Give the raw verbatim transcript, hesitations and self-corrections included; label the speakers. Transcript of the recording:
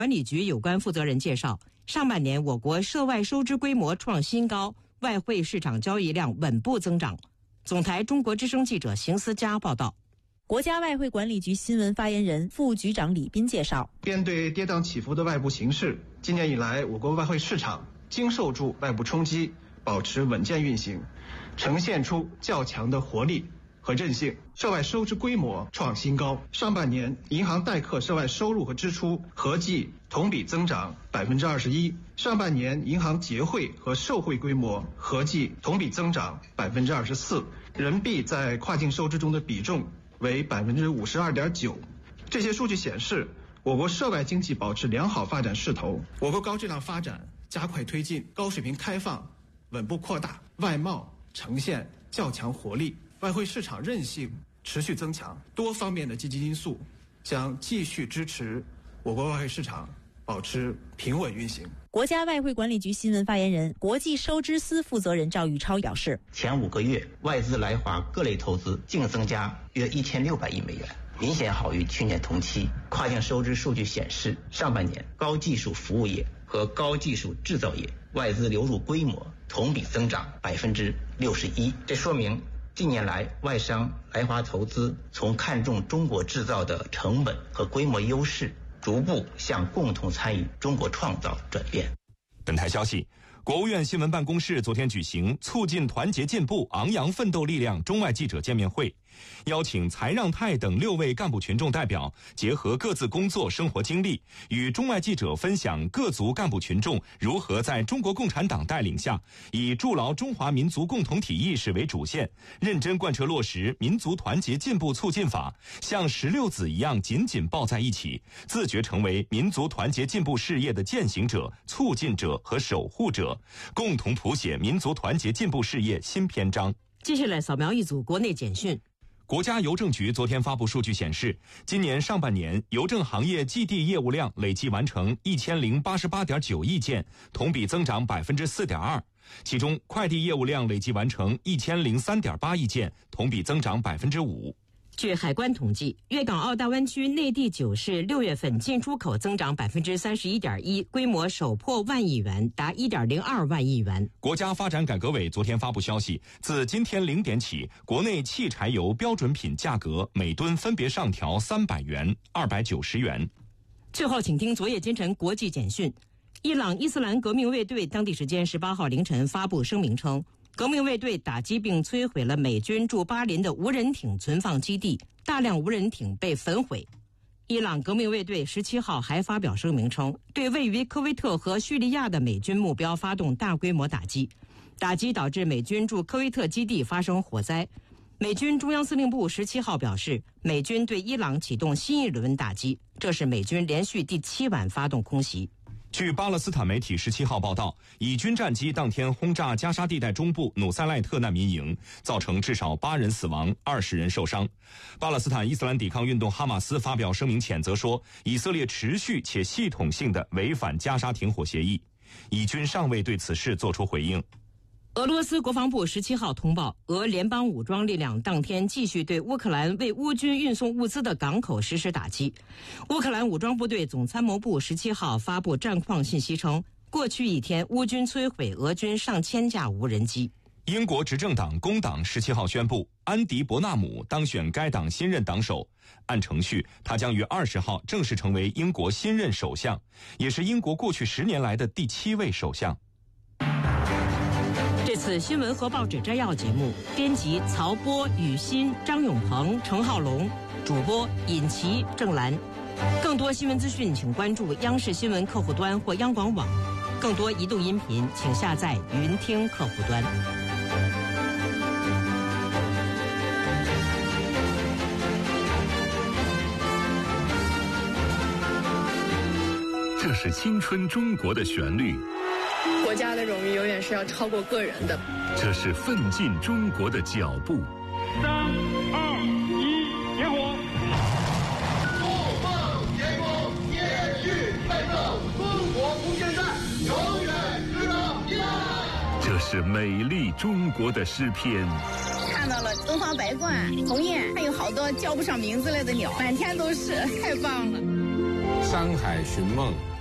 Speaker 1: 管理局有关负责人介绍，上半年我国涉外收支规模创新高，外汇市场交易量稳步增长。总台中国之声记者邢思佳报道。
Speaker 2: 国家外汇管理局新闻发言人、副局长李斌介绍，
Speaker 3: 面对跌宕起伏的外部形势，今年以来我国外汇市场经受住外部冲击，保持稳健运行，呈现出较强的活力和韧性。涉外收支规模创新高，上半年银行代客涉外收入和支出合计同比增长百分之二十一，上半年银行结汇和受汇规模合计同比增长百分之二十四，人民币在跨境收支中的比重为百分之五十二点九。这些数据显示，我国涉外经济保持良好发展势头，我国高质量发展加快推进，高水平开放稳步扩大，外贸呈现较强活力，外汇市场韧性持续增强，多方面的积极因素将继续支持我国外汇市场保持平稳运行。
Speaker 2: 国家外汇管理局新闻发言人、国际收支司负责人赵玉超表示，
Speaker 4: 前五个月外资来华各类投资净增加约一千六百亿美元，明显好于去年同期。跨境收支数据显示，上半年高技术服务业和高技术制造业外资流入规模同比增长百分之六十一，这说明近年来外商来华投资从看重中国制造的成本和规模优势，逐步向共同参与中国创造转变。
Speaker 5: 本台消息，国务院新闻办公室昨天举行促进团结进步、昂扬奋斗力量中外记者见面会，邀请财让泰等六位干部群众代表结合各自工作生活经历，与中外记者分享各族干部群众如何在中国共产党带领下，以筑牢中华民族共同体意识为主线，认真贯彻落实民族团结进步促进法，像石榴籽一样紧紧抱在一起，自觉成为民族团结进步事业的践行者、促进者和守护者，共同谱写民族团结进步事业新篇章。
Speaker 1: 接下来扫描一组国内简讯。
Speaker 5: 国家邮政局昨天发布数据显示，今年上半年邮政行业寄递业务量累计完成一千零八十八点九亿件，同比增长百分之四点二。其中，快递业务量累计完成一千零三点八亿件，同比增长百分之五。
Speaker 1: 据海关统计，粤港澳大湾区内地九市六月份进出口增长百分之三十一点一，规模首破万亿元，达一点零二万亿元。
Speaker 5: 国家发展改革委昨天发布消息，自今天零点起，国内汽柴油标准品价格每吨分别上调三百元、二百九十元。
Speaker 1: 最后，请听昨夜今晨国际简讯。伊朗伊斯兰革命卫队当地时间十八号凌晨发布声明称，革命卫队打击并摧毁了美军驻巴林的无人艇存放基地，大量无人艇被焚毁。伊朗革命卫队十七号还发表声明称，对位于科威特和叙利亚的美军目标发动大规模打击，打击导致美军驻科威特基地发生火灾。美军中央司令部十七号表示，美军对伊朗启动新一轮打击，这是美军连续第七晚发动空袭。
Speaker 5: 据巴勒斯坦媒体十七号报道，以军战机当天轰炸加沙地带中部努塞赖特难民营，造成至少八人死亡、二十人受伤。巴勒斯坦伊斯兰抵抗运动哈马斯发表声明谴责说，以色列持续且系统性的违反加沙停火协议。以军尚未对此事作出回应。
Speaker 1: 俄罗斯国防部十七号通报，俄联邦武装力量当天继续对乌克兰为乌军运送物资的港口实施打击。乌克兰武装部队总参谋部十七号发布战况信息称，过去一天乌军摧毁俄军上千架无人机。
Speaker 5: 英国执政党工党十七号宣布，安迪·伯纳姆当选该党新任党首。按程序，他将于二十号正式成为英国新任首相，也是英国过去十年来的第七位首相。
Speaker 1: 这次新闻和报纸摘要节目，编辑曹波、雨欣、张永鹏、程浩龙，主播尹琪、郑兰。更多新闻资讯，请关注央视新闻客户端或央广网。更多移动音频，请下载云听客户端。
Speaker 6: 这是青春中国的旋律。
Speaker 7: 国家的荣誉永远是要超过个人的。
Speaker 6: 这是奋进中国的脚步。
Speaker 8: 三二一，点火！
Speaker 9: 不放天空，延续奋斗，中国无限战，永远值得依赖。
Speaker 6: 这是美丽中国的诗篇。
Speaker 10: 看到了东方白鹳、鸿雁，还有好多叫不上名字来的鸟，满天都是，太棒了。
Speaker 11: 山海寻梦